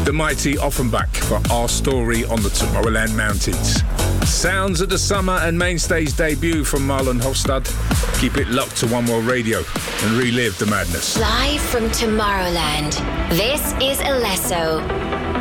the mighty Offenbach for Our Story on the Tomorrowland Mountains. Sounds of the summer and mainstage debut from Marlon Hofstad. Keep it locked to One World Radio and relive the madness. Live from Tomorrowland, this is Alesso.